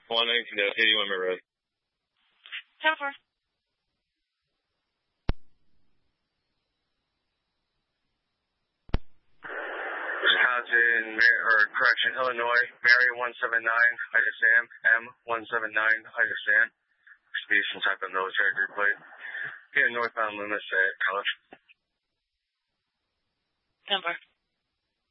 119, 81 Road. 10-4. Wisconsin, Illinois, Mary 179, I understand. M179, I understand. Be some type of military group plate. Here, northbound Loomis at College. 10-4.